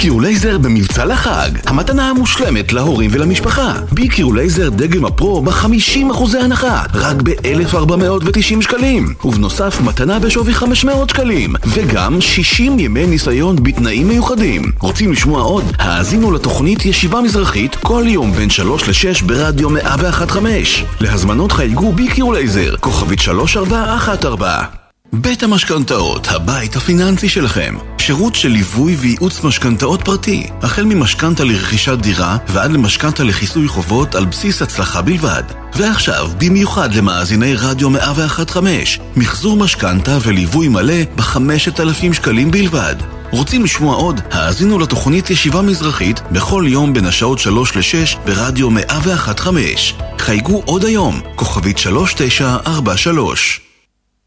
בי-קיו לייזר במבצע לחג. המתנה המושלמת להורים ולמשפחה. בי-קיו לייזר דגם הפרו ב-50% הנחה, רק ב-1,490 שקלים. ובנוסף מתנה בשווי 500 שקלים. וגם 60 ימי ניסיון בתנאים מיוחדים. רוצים לשמוע עוד? האזינו לתוכנית ישיבה מזרחית כל יום בין 3 ל-6 ברדיו 101.5. להזמנות חייגו בי-קיו לייזר, כוכבית 3414. בית המשכנתאות, הבית הפיננסי שלכם. שירות של ליווי וייעוץ משכנתאות פרטי, החל ממשכנתה לרכישת דירה ועד למשכנתה לכיסוי חובות על בסיס הצלחה בלבד. ועכשיו, במיוחד למאזיני רדיו 101.5, מחזור משכנתה וליווי מלא ב5,000 שקלים בלבד. רוצים לשמוע עוד? האזינו לתוכנית ישיבה מזרחית בכל יום בין השעות 3 ל-6 ברדיו 101.5. חייגו עוד היום, כוכבית 3943.